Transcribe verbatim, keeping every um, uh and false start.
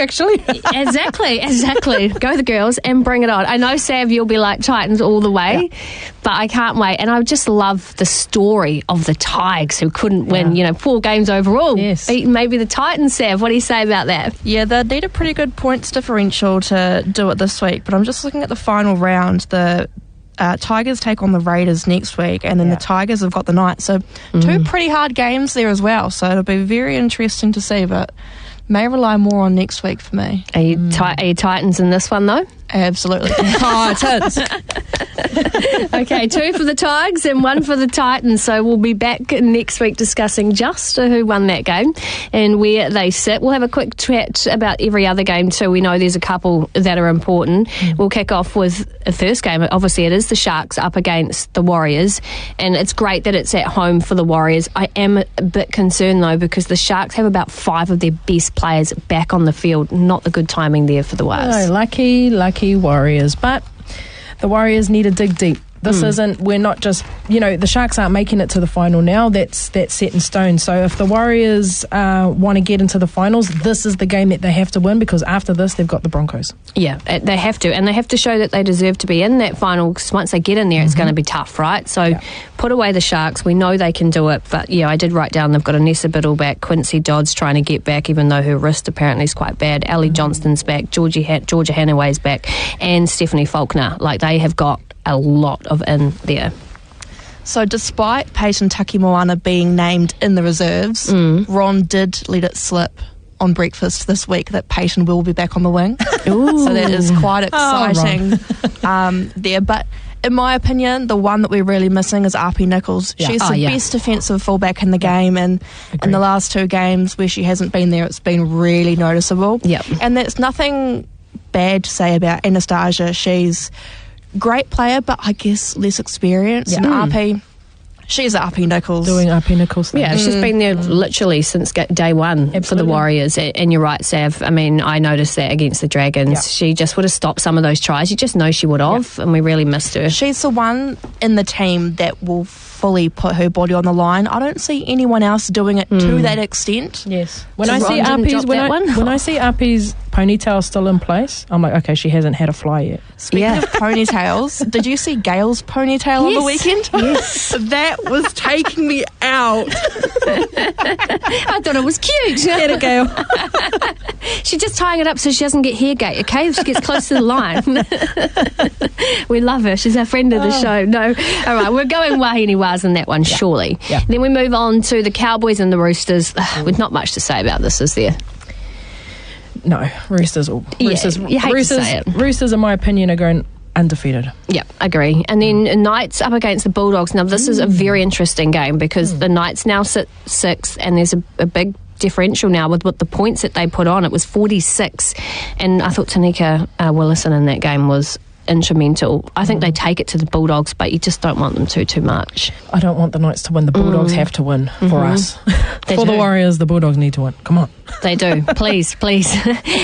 actually. Exactly, exactly. Go the girls and bring it on. I know, Sav, you'll be like Titans all the way, yeah. but I can't wait. And I just love the story of the Tigers who couldn't win, yeah. you know, four games overall. Yes. Beating maybe the Titans, Sav. What do you say about that? Yeah, they need a pretty good points differential to do it this week. But I'm just looking at the final round. The uh, Tigers take on the Raiders next week, and then yeah. the Tigers have got the Knights. So mm. two pretty hard games there as well. So it'll be very interesting to see, but may rely more on next week for me. Are you, mm. ti- are you Titans in this one, though? Absolutely. Titans. Okay, two for the Tigers and one for the Titans. So we'll be back next week discussing just who won that game and where they sit. We'll have a quick chat about every other game too. We know there's a couple that are important. Mm. We'll kick off with the first game. Obviously, it is the Sharks up against the Warriors, and it's great that it's at home for the Warriors. I am a bit concerned though, because the Sharks have about five of their best players back on the field. Not the good timing there for the Warriors. Oh, lucky, lucky Warriors, but the Warriors need to dig deep. This mm. isn't, we're not just, you know, the Sharks aren't making it to the final now. That's that's set in stone. So if the Warriors uh, want to get into the finals, this is the game that they have to win, because after this, they've got the Broncos. Yeah, they have to. And they have to show that they deserve to be in that final, because once they get in there, mm-hmm. it's going to be tough, right? So yeah. put away the Sharks. We know they can do it. But, yeah, I did write down they've got Anessa Biddle back, Quincy Dodds trying to get back, even though her wrist apparently is quite bad. Ellie mm-hmm. Johnston's back, Georgie ha- Georgia Hanaway's back, and Stephanie Faulkner. Like, they have got a lot of in there. So despite Peyton Takimoana being named in the reserves, mm. Ron did let it slip on breakfast this week that Peyton will be back on the wing. So that is quite exciting oh, um, there. But in my opinion, the one that we're really missing is R P Nichols. Yeah. She's oh, the yeah. best defensive fullback in the game, and Agreed. in the last two games where she hasn't been there, it's been really noticeable. Yep. And that's nothing bad to say about Anastasia. She's great player, but I guess less experience. Yeah. And Mm. R P, she's R P Nichols. Doing R P Nichols thing. Yeah, she's mm. been there literally since day one Absolutely. for the Warriors. And you're right, Sav. I mean, I noticed that against the Dragons. Yeah. She just would have stopped some of those tries. You just know she would have, yeah. and we really missed her. She's the one in the team that will fully put her body on the line. I don't see anyone else doing it mm. to that extent. Yes. When I see R P's when I, when I see R P's ponytail still in place, I'm like, okay, she hasn't had a fly yet. Speaking yeah. of ponytails, did you see Gail's ponytail yes. on the weekend? Yes. That was taking me out. I thought it was cute. Get it, Gail. She's just tying it up so she doesn't get hair gate, okay? If she gets close to the line. We love her. She's our friend of the oh. show. No. All right, we're going Wahine Waz in that one, yeah. surely. Yeah. Then we move on to the Cowboys and the Roosters. With not much to say about this, is there? No, Roosters. All, Roosters, yeah, you hate Roosters, to say it. Roosters, in my opinion, are going undefeated. Yeah, agree. And then mm. Knights up against the Bulldogs. Now, this mm. is a very interesting game because mm. the Knights now sit sixth, and there's a, a big differential now with what the points that they put on. It was forty-six, and I thought Tanika uh, Willison in that game was instrumental. I think mm. they take it to the Bulldogs, but you just don't want them to too much. I don't want the Knights to win. The Bulldogs mm. have to win for mm-hmm. us. For do. the Warriors, the Bulldogs need to win. Come on. They do. Please, please.